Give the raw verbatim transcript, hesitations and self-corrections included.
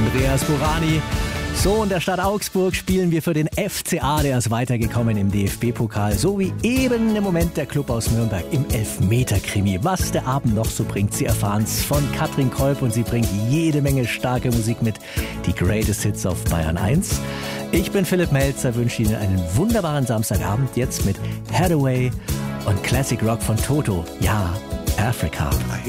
Andreas Burani. So, in der Stadt Augsburg spielen wir für den F C A, der ist weitergekommen im D F B-Pokal. So wie eben im Moment der Club aus Nürnberg im Elfmeter-Krimi. Was der Abend noch so bringt, Sie erfahren's von Katrin Kolb und sie bringt jede Menge starke Musik mit. Die Greatest Hits auf Bayern eins. Ich bin Philipp Melzer, wünsche Ihnen einen wunderbaren Samstagabend. Jetzt mit Hathaway und Classic Rock von Toto. Ja, Africa.